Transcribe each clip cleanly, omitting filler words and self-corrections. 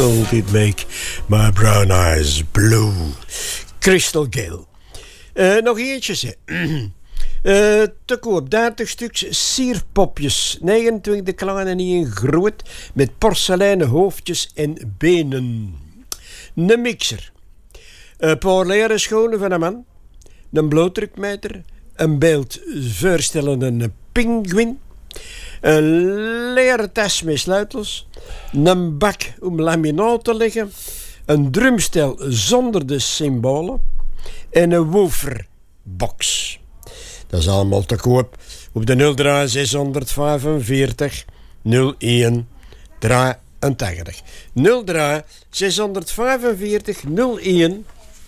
It make my brown eyes blue. Crystal Gale. Nog eentje, zeg. Te koop 30 stuks sierpopjes, 29 klein en 1 groot, met porseleinen hoofdjes en benen. Een mixer. Een paar leren schoenen van een man. Een blootdrukmeter. Een beeld voorstellende pinguïn. Een leren tas met sleutels. Een bak om laminaat te leggen. Een drumstel zonder de symbolen. En een wooferbox. Dat is allemaal te koop op de 03 645 01 83. 03 645 01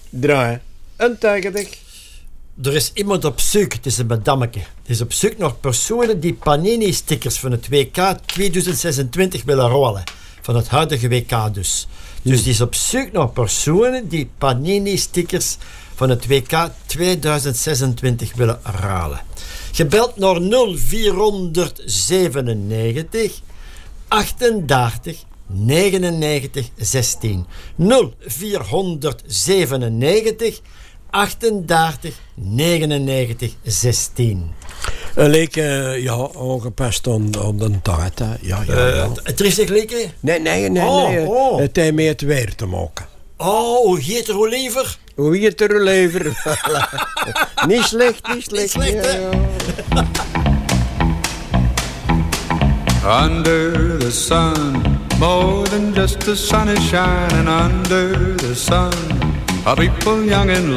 83. Er is iemand op zoek, het is een madammeke. Het is op zoek naar personen die Panini-stickers van het WK 2026 willen rollen. Van het huidige WK dus. Dus die is op zoek naar personen die Panini-stickers van het WK 2026 willen ruilen. Gebeld naar 0497 38 99 16. 0497 38 99 16. Leek aangepast aan de tijd. Ja. Het is zich lekker? Nee. Het heeft met het weer te maken. Oh, hoe heet er hoe lever? Hoe heet er hoe lever? Niet slecht. Niet slecht, hè? Under the sun, more than just the sun is shining. Under the sun, a people young and